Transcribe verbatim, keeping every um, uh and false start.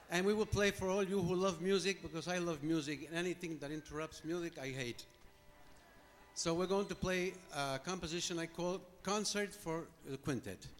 And we will play for all you who love music, because I love music, and anything that interrupts music, I hate. So we're going to play a composition I call Concert for the Quintet.